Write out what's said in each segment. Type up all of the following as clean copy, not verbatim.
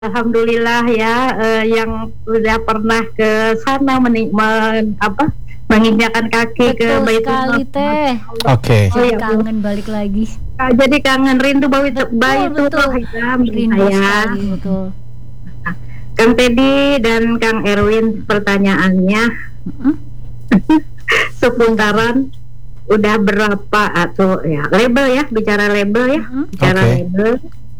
Alhamdulillah ya, yang udah pernah ke sana menginjakan kaki ke Betul Baitullah. sekali teh. Oke. Oh Jadi ya, kangen balik lagi. jadi kangen rindu Baitullah Betul. ya, Rindu saya. sekali, betul. Kang Teddy dan Kang Erwin, pertanyaannya Mm-mm. seputaran udah berapa atau ya label ya, bicara label ya, Mm-mm. bicara Oke. label.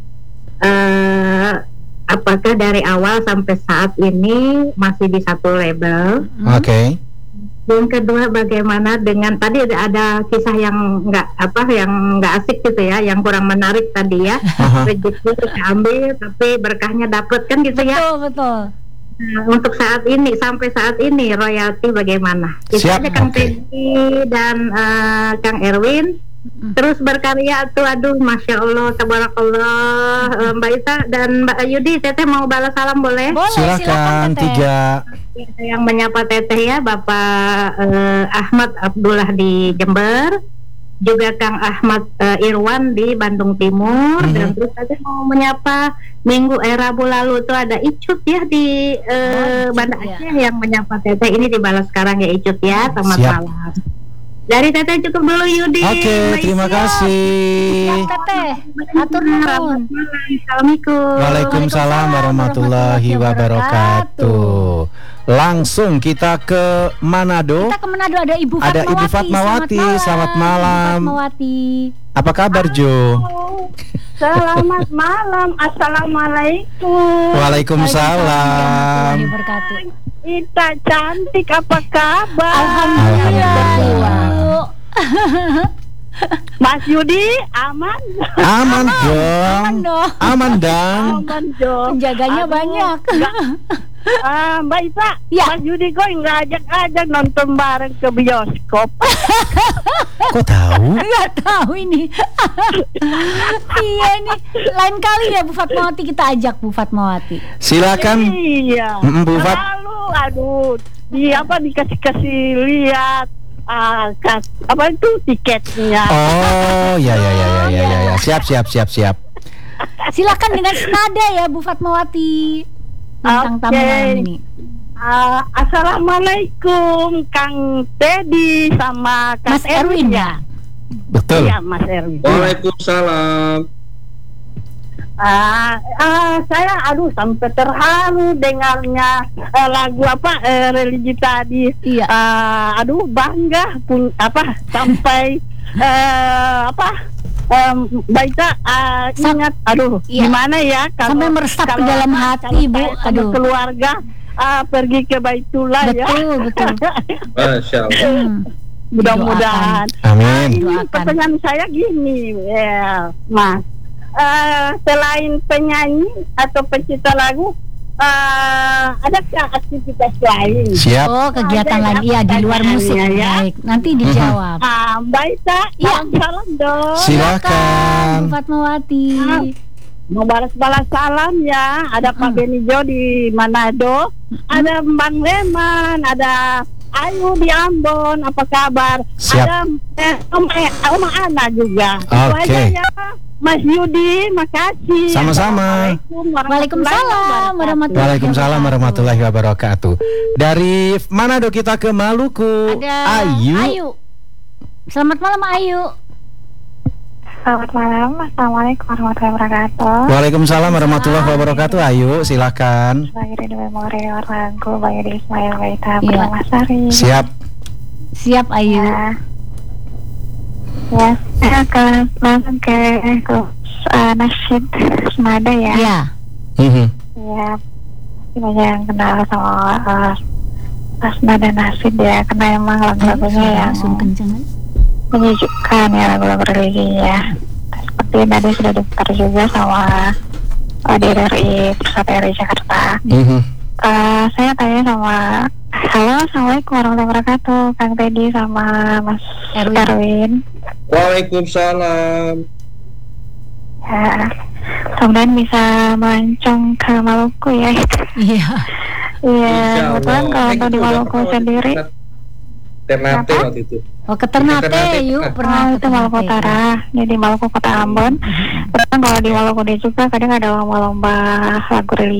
Apakah dari awal sampai saat ini masih di satu label? Mm-mm. Oke. Yang kedua, bagaimana dengan tadi ada kisah yang nggak asik gitu ya, yang kurang menarik tadi ya. Aha. Rezeki diambil tapi berkahnya dapet kan gitu ya. Betul. Nah, untuk saat ini, sampai saat ini royalti bagaimana? Itu Siap, aja Kang oke. Teddy dan Kang Erwin. Terus berkarya tuh, aduh, masya Allah, tabarakallah. Mbak Ita dan Mbak Yudi, Teteh mau balas salam boleh? Boleh, Silakan Teteh. 3. Yang menyapa Teteh ya, Bapak Ahmad Abdullah di Jember, juga Kang Ahmad Irwan di Bandung Timur, dan terus saya mau menyapa Rabu lalu tuh ada Icut ya di Icut, Banda ya. Aceh yang menyapa Teteh. Ini dibalas sekarang ya Icut ya, selamat Siap. malam. Dari Teteh cukup dulu Yudi. Oke, Baik, terima siap. kasih. Teteh, atur nuhun. Assalamualaikum. Waalaikumsalam warahmatullahi wabarakatuh. Langsung kita ke Manado. Kita ke Manado, ada Ibu Fatmawati. Ada Ibu Fatmawati, selamat malam. Ibu Fatmawati. Apa kabar Jo? Selamat malam, assalamualaikum. Waalaikumsalam. Warahmatullahi wabarakatuh. Ita cantik, apa kabar? Alhamdulillah. Alhamdulillah. Bu. Mas Yudi aman? Aman dong. Aman dong. Aman dong. Aman dong. Penjaganya Aduh, banyak. Mbak Ita, Ya. Mas Yudi kok nggak ajak-ajak nonton bareng ke bioskop? Kok tahu? Nggak tahu ini. Iya ini lain kali ya Bu Fatmawati, kita ajak Bu Fatmawati. Silakan. Iya. Bu Fat. Lalu, aduh, dikasih lihat apa itu tiketnya. Oh, ya. Siap. Silakan dengan senada ya Bu Fatmawati tentang tamu Oke. malam ini. Assalamualaikum Kang Teddy sama Kang Mas Erwin ya. Betul. Iya, Mas Erwin. Waalaikumsalam. Saya sampai terharu dengarnya lagu religi tadi. Iya. Bangga sampai Baita ingat Iya. gimana ya Sampai meresap ke dalam hati, Bu. Aduh, keluarga pergi ke Baitullah ya. Betul. Masya Allah. Mudah-mudahan. Amin. Ini Doakan. pertanyaan saya gini, ya, Mas. Selain penyanyi atau pencipta lagu, adakah aktivitas lain? Siap. Oh, kegiatan Ada lain iya di luar musik. ya. Baik, nanti dijawab. Mbak Ita, Iya. salam dong. Silakan. Bu Fatmawati. Mau balas salam ya. Ada Pak Benijo di Manado, ada Bang Leman, ada Ayu di Ambon, apa kabar? Siap. Ada Om Ana juga. Itu Oke. aja ya, Mas Yudi, makasih. Waalaikumsalam Waalaikumsalam Waalaikumsalam warahmatullahi wabarakatuh. Dari Manado kita ke Maluku. Ada Ayu. Selamat malam Ayu. Selamat malam, Assalamualaikum warahmatullahi wabarakatuh. Waalaikumsalam warahmatullahi wabarakatuh. Ayu, silakan. Sebagai Ridho Memori lagu Bayu di Ismail Baita Iya. Purnama Sari. Siap. Siap Ayu. Ya, saya akan langsung ke nasyid senada ya. Ya. Mhm. Ya, banyak yang kenal sama senada nasyid ya, karena emang lagu-lagunya yang Langsung kenceng. menyejukkan ya, lagu-lagu religi ya. Seperti tadi sudah diputar juga sama DRI Pusat RI Jakarta. Mhm. Saya tanya sama halo, assalamualaikum warahmatullahi wabarakatuh, Kang Teddy sama Mas Erwin. Waalaikumsalam. Ya, mudah-mudahan bisa melancong ke Maluku ya. Iya. Iya, Insya kebetulan Allah. kalau untuk di Kita Maluku udah sendiri, Ternate Kenapa? waktu itu. Oh, ke Ternate, Ternate, yuk pernah. pernah Oh, ke itu Maluku Ternate. Utara. Jadi Maluku Kota Ambon. Terus kan kalau di Maluku dia juga kadang ada lomba-lomba lagu religi.